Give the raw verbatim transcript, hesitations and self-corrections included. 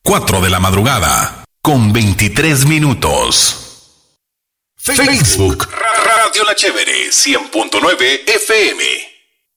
cuatro de la madrugada, con veintitrés minutos. Facebook, Radio La Chévere, cien punto nueve F M.